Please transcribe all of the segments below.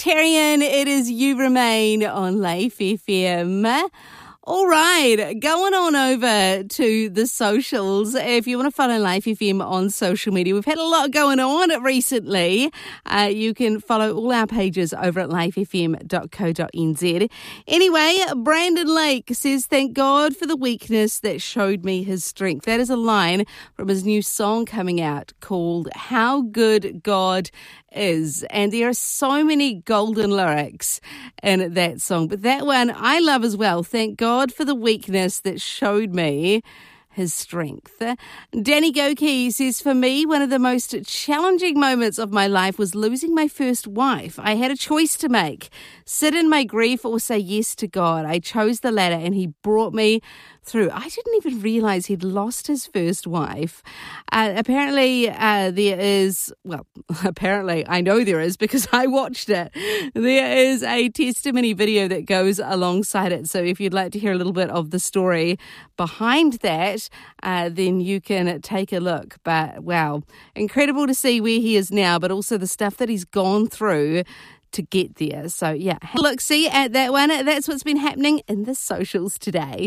Sectarian, it is You Remain on Life FM. All right, going on over to the socials. If you want to follow Life FM on social media, we've had a lot going on recently. You can follow all our pages over at lifefm.co.nz. Anyway, Brandon Lake says, "Thank God for the weakness that showed me his strength." That is a line from his new song coming out called How Good God Is. And there are so many golden lyrics in that song. But that one I love as well. Thank God for the weakness that showed me his strength. Danny Goki says, "For me, one of the most challenging moments of my life was losing my first wife. I had a choice to make. Sit in my grief or say yes to God. I chose the latter and he brought me through." I didn't even realise he'd lost his first wife. Apparently there is, well, apparently I know there is because I watched it. There is a testimony video that goes alongside it. So if you'd like to hear a little bit of the story behind that, then you can take a look. But wow, incredible to see where he is now, but also the stuff that he's gone through to get there. So yeah, look, see at that one. That's what's been happening in the socials today.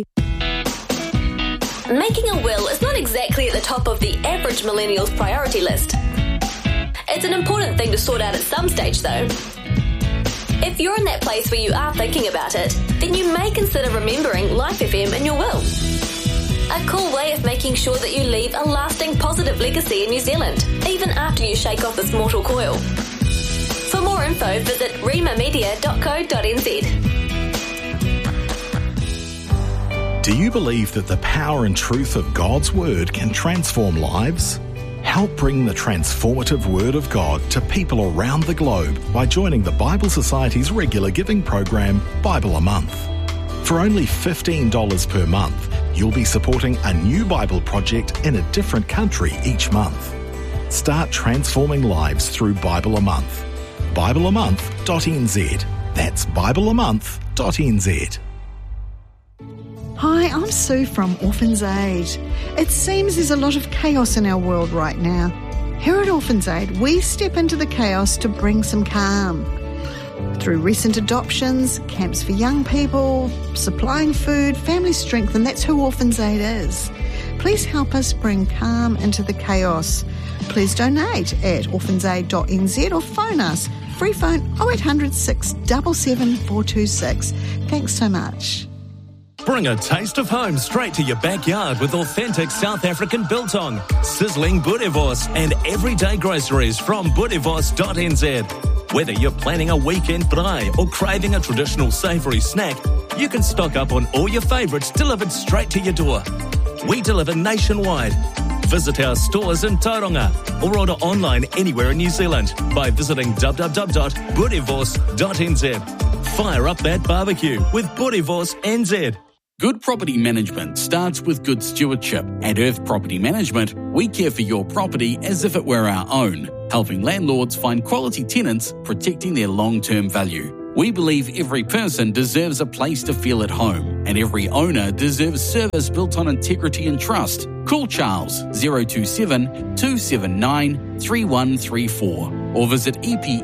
Making a will is not exactly at the top of the average millennial's priority list. It's an important thing to sort out at some stage though. If you're in that place where you are thinking about it, then you may consider remembering Life FM in your will. A cool way of making sure that you leave a lasting positive legacy in New Zealand, even after you shake off this mortal coil. For more info, visit rimamedia.co.nz. Do you believe that the power and truth of God's Word can transform lives? Help bring the transformative Word of God to people around the globe by joining the Bible Society's regular giving program, Bible a Month. For only $15 per month, you'll be supporting a new Bible project in a different country each month. Start transforming lives through Bible a Month. BibleAmonth.nz. That's BibleAmonth.nz. Hi, I'm Sue from Orphans Aid. It seems there's a lot of chaos in our world right now. Here at Orphans Aid, we step into the chaos to bring some calm. Through recent adoptions, camps for young people, supplying food, family strength, and that's who Orphans Aid is. Please help us bring calm into the chaos. Please donate at orphansaid.nz or phone us. Free phone 0800 677 426. Thanks so much. Bring a taste of home straight to your backyard with authentic South African biltong, sizzling boerewors and everyday groceries from boerewors.nz. Whether you're planning a weekend braai or craving a traditional savoury snack, you can stock up on all your favourites delivered straight to your door. We deliver nationwide. Visit our stores in Tauranga or order online anywhere in New Zealand by visiting www.boerewors.nz. Fire up that barbecue with Boerewors NZ. Good property management starts with good stewardship. At Earth Property Management, we care for your property as if it were our own, helping landlords find quality tenants, protecting their long-term value. We believe every person deserves a place to feel at home, and every owner deserves service built on integrity and trust. Call Charles 027 279 3134 or visit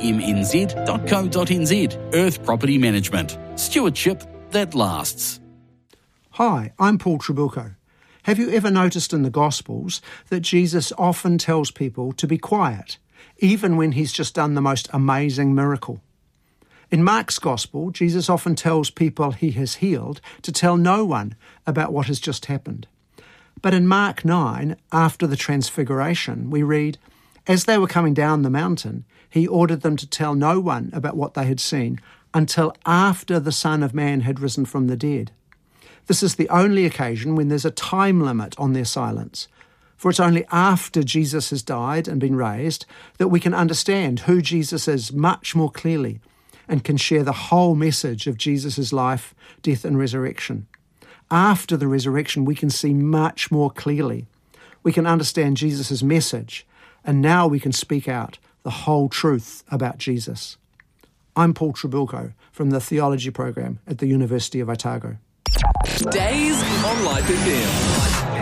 epmnz.co.nz. Earth Property Management. Stewardship that lasts. Hi, I'm Paul Trabucco. Have you ever noticed in the Gospels that Jesus often tells people to be quiet, even when he's just done the most amazing miracle? In Mark's Gospel, Jesus often tells people he has healed to tell no one about what has just happened. But in Mark 9, after the Transfiguration, we read, "As they were coming down the mountain, he ordered them to tell no one about what they had seen until after the Son of Man had risen from the dead." This is the only occasion when there's a time limit on their silence, for it's only after Jesus has died and been raised that we can understand who Jesus is much more clearly and can share the whole message of Jesus' life, death and resurrection. After the resurrection, we can see much more clearly. We can understand Jesus' message, and now we can speak out the whole truth about Jesus. I'm Paul Trabucco from the Theology Program at the University of Otago. Days on Life FM.